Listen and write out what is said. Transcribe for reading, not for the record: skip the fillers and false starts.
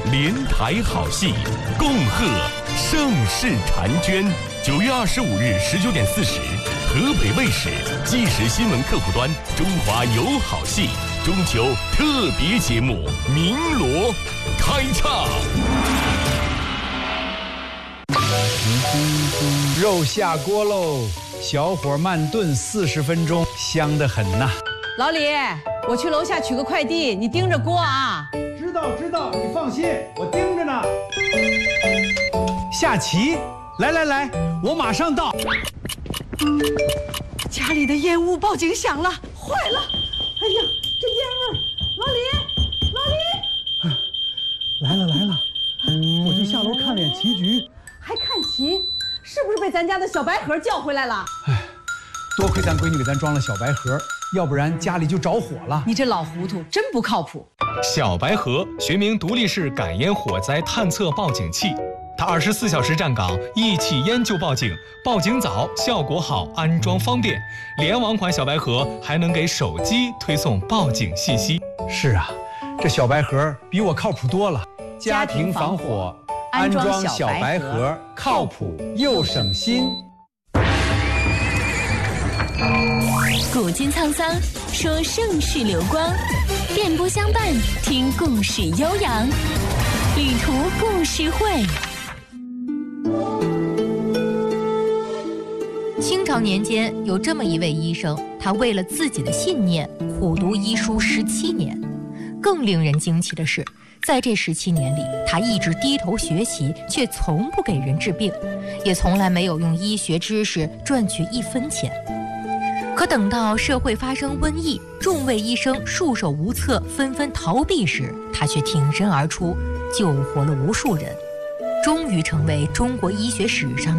联台好戏，恭贺盛世婵娟。9月25日19点40，河北卫视即时新闻客户端中华有好戏中秋特别节目《鸣锣》开唱。 肉下锅喽，小火慢炖40分钟，香得很呐。 老李，我去楼下取个快递，你盯着锅啊。 知道，你放心，我盯着呢。下棋，来，我马上到。 家里的烟雾报警响了，坏了！哎呀，这烟味儿！老李， 来了，我就下楼看脸棋局。 还看棋？是不是被咱家的小白盒叫回来了？ 多亏咱闺女给咱装了小白盒，要不然家里就着火了。 你这老糊涂，真不靠谱。 小白盒学名独立式感烟火灾探测报警器，它24小时站岗，一起烟就报警，报警早，效果好，安装方便。联网款小白盒还能给手机推送报警信息。 是啊，这小白盒比我靠谱多了。家庭防火，安装小白盒，靠谱又省心。 古今沧桑，说盛世流光，电波相伴，听故事悠扬，旅途故事会。 清朝年间，有这么一位医生，他为了自己的信念，苦读医书17年。更令人惊奇的是，在这17年里，他一直低头学习，却从不给人治病，也从来没有用医学知识赚取1分钱。可等到社会发生瘟疫，众位医生束手无策，纷纷逃避时，他却挺身而出，救活了无数人，终于成为中国医学史上